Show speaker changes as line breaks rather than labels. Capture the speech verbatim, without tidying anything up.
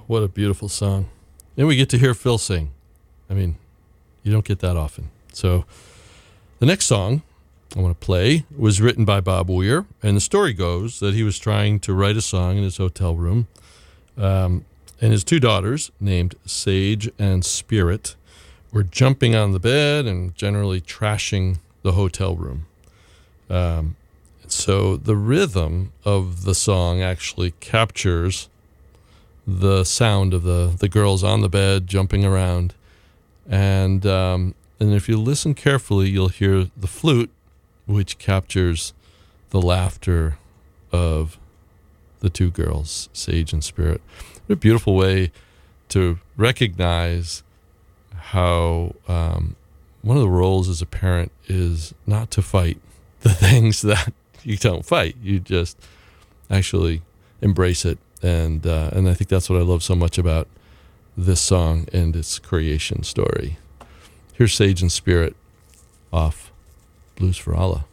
what a beautiful song. And we get to hear Phil sing. I mean, you don't get that often. So the next song I want to play was written by Bob Weir, and the story goes that he was trying to write a song in his hotel room, um, and his two daughters, named Sage and Spirit, were jumping on the bed and generally trashing the hotel room. Um, so the rhythm of the song actually captures the sound of the, the girls on the bed jumping around. And um, and if you listen carefully, you'll hear the flute, which captures the laughter of the two girls, Sage and Spirit. What a beautiful way to recognize how um, one of the roles as a parent is not to fight the things that you don't fight. You just actually embrace it. And uh, and I think that's what I love so much about this song and its creation story. Here's Sage and Spirit off Blues for Allah.